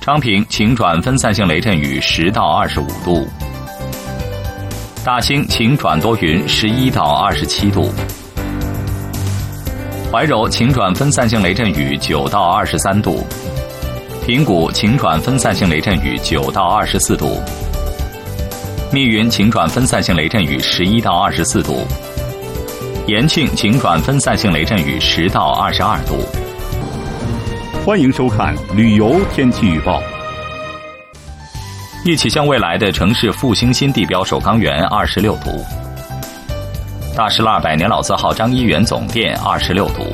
昌平晴转分散性雷阵雨10到25度，大兴晴转多云11到27度，怀柔晴转分散性雷阵雨9到23度，平谷晴转分散性雷阵雨9到24度，密云晴转分散性雷阵雨11到24度，延庆晴转分散性雷阵雨10到22度。 欢迎收看旅游天气预报。 一起向未来的城市复兴新地标首钢园26度，大石蜡百年老字号张一元总店26度，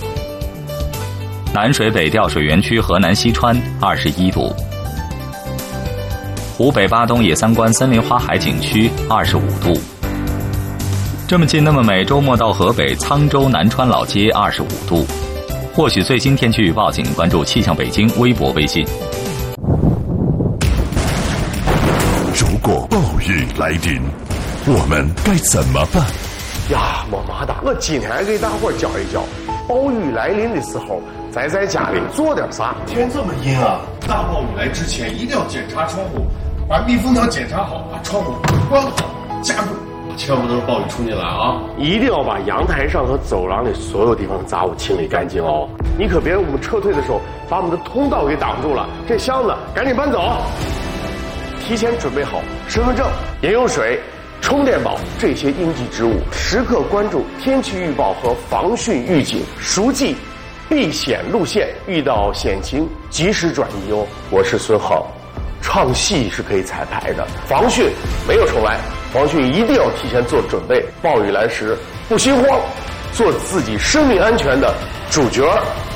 南水北调水园区河南西川21度，湖北巴东野三关森林花海景区25度。这么近那么美，周末到河北沧州南川老街25度。获取最新天气预报，请关注气象北京微博微信。 如果暴雨来临，我们该怎么办？ 呀，王八蛋！我今天给大伙教一教，暴雨来临的时候，在家里做点啥。 天这么阴啊，大暴雨来之前一定要检查窗户，把密封条检查好，把窗户关好，夹住。千万不能暴雨冲进来啊！ 一定要把阳台上和走廊里所有地方的杂物清理干净哦。你可别我们撤退的时候把我们的通道给挡住了。这箱子赶紧搬走。提前准备好身份证、饮用水、充电宝这些应急之物，时刻关注天气预报和防汛预警，熟记避险路线，遇到险情及时转移哦。我是孙浩。唱戏是可以彩排的，防汛没有重来，防汛一定要提前做准备，暴雨来时不心慌，做自己生命安全的主角。